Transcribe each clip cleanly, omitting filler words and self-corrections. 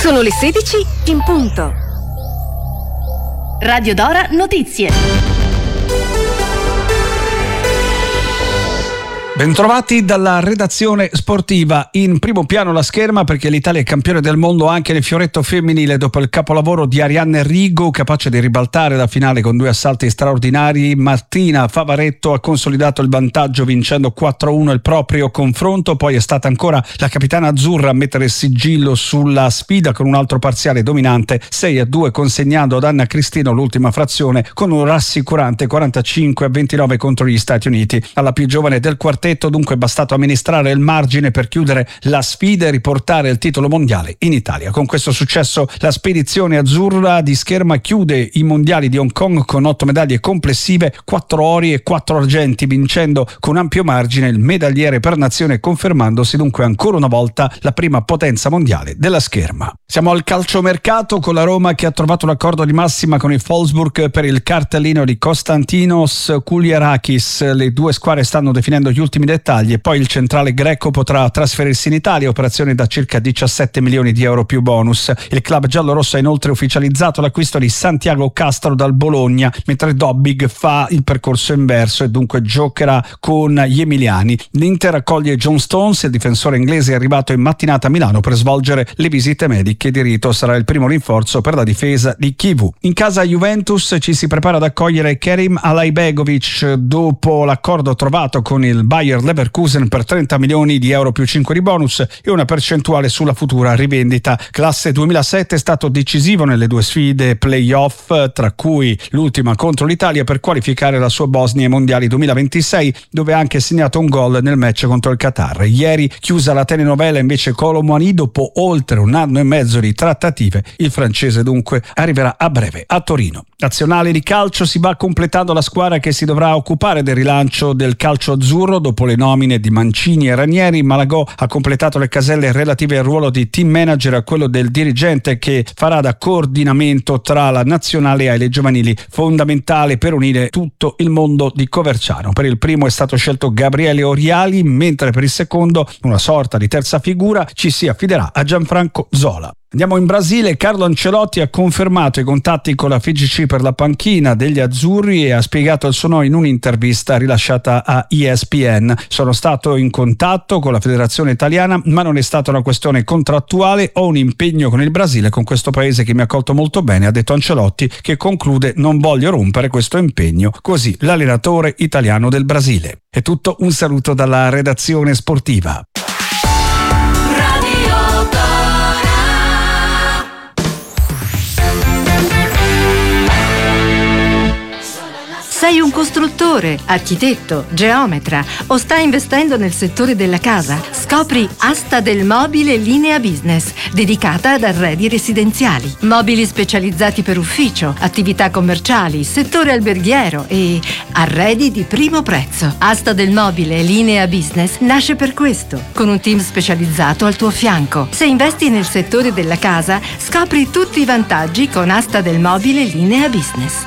Sono le 16 in punto. Radio Dora Notizie. Bentrovati dalla redazione sportiva. In primo piano la scherma, perché l'Italia è campione del mondo anche nel fioretto femminile dopo il capolavoro di Arianne Rigo, capace di ribaltare la finale con 2 assalti straordinari. Martina Favaretto ha consolidato il vantaggio vincendo 4-1 il proprio confronto, poi è stata ancora la capitana azzurra a mettere il sigillo sulla sfida con un altro parziale dominante 6-2, consegnando ad Anna Cristino l'ultima frazione con un rassicurante 45-29 contro gli Stati Uniti. Alla più giovane del quartetto dunque è bastato amministrare il margine per chiudere la sfida e riportare il titolo mondiale in Italia. Con questo successo la spedizione azzurra di scherma chiude i mondiali di Hong Kong con 8 medaglie complessive, 4 ori e 4 argenti, vincendo con ampio margine il medagliere per nazione, confermandosi dunque ancora una volta la prima potenza mondiale della scherma. Siamo al calciomercato con la Roma che ha trovato un accordo di massima con il Wolfsburg per il cartellino di Konstantinos Kouliarakis. Le due squadre stanno definendo gli ultimi dettagli e poi il centrale greco potrà trasferirsi in Italia, operazione da circa 17 milioni di euro più bonus. Il club giallorosso ha inoltre ufficializzato l'acquisto di Santiago Castro dal Bologna, mentre Dobbig fa il percorso inverso e dunque giocherà con gli emiliani. L'Inter accoglie John Stones, il difensore inglese è arrivato in mattinata a Milano per svolgere le visite mediche. Di rito sarà il primo rinforzo per la difesa di Kivu. In casa Juventus ci si prepara ad accogliere Kerim Alaibegovic dopo l'accordo trovato con il Bayer Leverkusen per 30 milioni di euro più 5 di bonus e una percentuale sulla futura rivendita. Classe 2007 è stato decisivo nelle 2 sfide playoff, tra cui l'ultima contro l'Italia per qualificare la sua Bosnia ai mondiali 2026, dove ha anche segnato un gol nel match contro il Qatar. Ieri chiusa la telenovela invece Kolo Muani dopo oltre un anno e mezzo di trattative. Il francese dunque arriverà a breve a Torino. Nazionale di calcio, si va completando la squadra che si dovrà occupare del rilancio del calcio azzurro dopo le nomine di Mancini e Ranieri. Malagò ha completato le caselle relative al ruolo di team manager e a quello del dirigente, che farà da coordinamento tra la nazionale e le giovanili, fondamentale per unire tutto il mondo di Coverciano. Per il primo è stato scelto Gabriele Oriali, mentre per il secondo, una sorta di terza figura, ci si affiderà a Gianfranco Zola. Andiamo in Brasile. Carlo Ancelotti ha confermato i contatti con la FIGC per la panchina degli azzurri e ha spiegato il suo no in un'intervista rilasciata a ESPN. Sono stato in contatto con la federazione italiana, ma non è stata una questione contrattuale. Ho un impegno con il Brasile, con questo paese che mi ha accolto molto bene, ha detto Ancelotti, che conclude: non voglio rompere questo impegno. Così l'allenatore italiano del Brasile. È tutto, un saluto dalla redazione sportiva. Sei un costruttore, architetto, geometra o stai investendo nel settore della casa? Scopri Asta del Mobile Linea Business, dedicata ad arredi residenziali. Mobili specializzati per ufficio, attività commerciali, settore alberghiero e arredi di primo prezzo. Asta del Mobile Linea Business nasce per questo, con un team specializzato al tuo fianco. Se investi nel settore della casa, scopri tutti i vantaggi con Asta del Mobile Linea Business.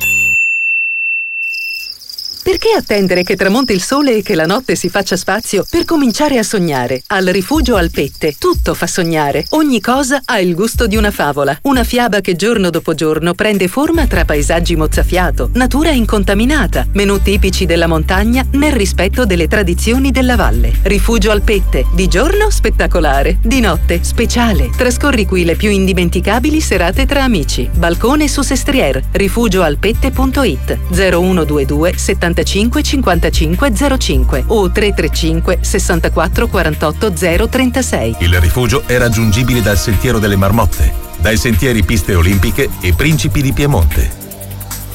Perché attendere che tramonti il sole e che la notte si faccia spazio per cominciare a sognare? Al Rifugio Alpette tutto fa sognare. Ogni cosa ha il gusto di una favola. Una fiaba che giorno dopo giorno prende forma tra paesaggi mozzafiato, natura incontaminata, menù tipici della montagna nel rispetto delle tradizioni della valle. Rifugio Alpette. Di giorno spettacolare, di notte speciale. Trascorri qui le più indimenticabili serate tra amici. Balcone su Sestriere. rifugioalpette.it 0122 75 55 05 o 335 64 48 036. Il rifugio è raggiungibile dal Sentiero delle Marmotte, dai sentieri Piste Olimpiche e Principi di Piemonte.